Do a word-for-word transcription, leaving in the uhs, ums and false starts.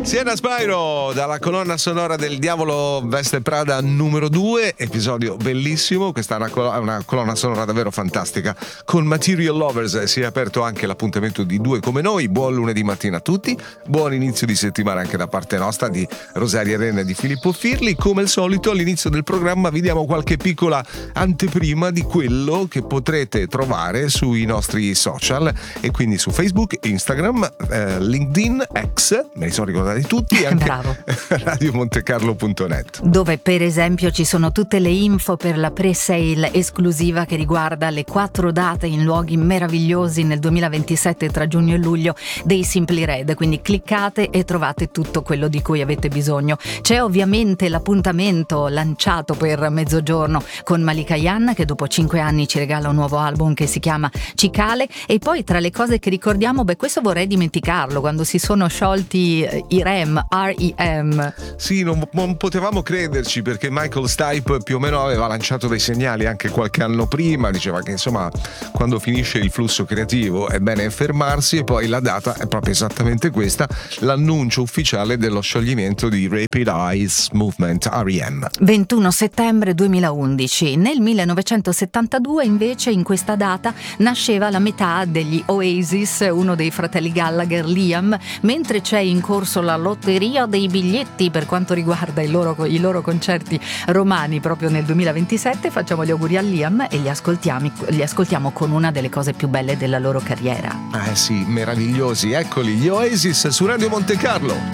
Siena Spyro dalla colonna sonora del Diavolo Veste Prada numero due, episodio bellissimo. Questa è una, col- una colonna sonora davvero fantastica. Con Material Lovers si è aperto anche l'appuntamento di Due Come Noi. Buon lunedì mattina a tutti, buon inizio di settimana anche da parte nostra di Rosaria Renna e di Filippo Firli. Come al solito all'inizio del programma vi diamo qualche piccola anteprima di quello che potrete trovare sui nostri social, e quindi su Facebook, Instagram, eh, LinkedIn, X, me li sono ricordati tutti, e anche Bravo. radio montecarlo punto net, dove per esempio ci sono tutte le info per la pre-sale esclusiva che riguarda le quattro date in luoghi meravigliosi nel duemilaventisette tra giugno e luglio dei Simply Red, quindi cliccate e trovate tutto quello di cui avete bisogno. C'è ovviamente l'appuntamento lanciato per mezzogiorno con Malika Yan, che dopo cinque anni ci regala un nuovo album che si chiama Cicale, e poi tra le cose che ricordiamo, beh, questo vorrei dimenticarlo, quando si sono sciolti eh, i R E M, R E M. Sì, non, non potevamo crederci, perché Michael Stipe più o meno aveva lanciato dei segnali anche qualche anno prima, diceva che insomma quando finisce il flusso creativo è bene fermarsi, e poi la data è proprio esattamente questa, l'annuncio ufficiale dello scioglimento di Rapid Eyes Movement, R E M. ventuno settembre duemilaundici. Nel millenovecentosettantadue invece in questa data nasceva la metà degli Oasis, uno dei fratelli Gallagher, Liam, mentre c'è in corso la lotteria dei biglietti per quanto riguarda i loro, i loro concerti romani proprio nel duemilaventisette. Facciamo gli auguri a Liam e li ascoltiamo, li ascoltiamo con una delle cose più belle della loro carriera. Eh sì, meravigliosi, eccoli gli Oasis su Radio Montecarlo.